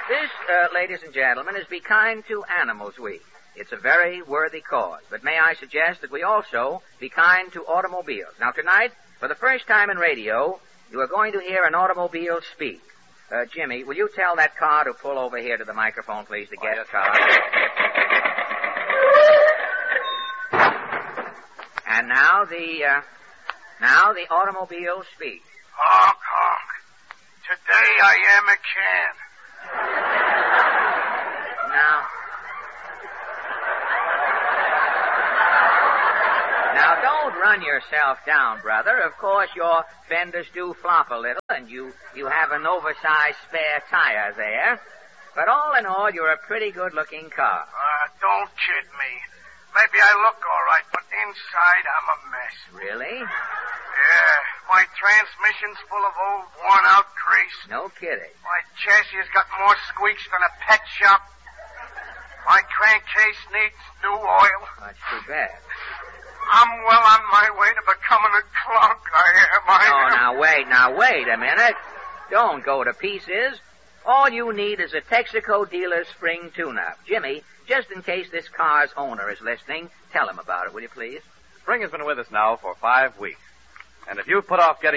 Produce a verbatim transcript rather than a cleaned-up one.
This, uh, ladies and gentlemen, is Be Kind to Animals Week. It's a very worthy cause, but may I suggest that we also be kind to automobiles. Now, tonight, for the first time in radio, you are going to hear an automobile speak. Uh, Jimmy, will you tell that car to pull over here to the microphone, please, the Oh, guest yes. car? And now the, uh, now the automobile speaks. Honk, honk. Today I am a can. Now, now don't run yourself down, brother. Of course, your fenders do flop a little, and you, you have an oversized spare tire there. But all in all, you're a pretty good-looking car. Uh, don't kid me. Maybe I look all right, but inside I'm a mess. Really? Yeah, my transmission's full of old, worn-out grease. No kidding. My chassis has got more squeaks than a pet shop. My crankcase needs new oil. That's too bad. I'm well on my way to becoming a clunk, I am. I No, am. now wait, now wait a minute. Don't go to pieces. All you need is a Texaco dealer spring tune-up. Jimmy, just in case this car's owner is listening, tell him about it, will you please? Spring has been with us now for five weeks. And if you've put off getting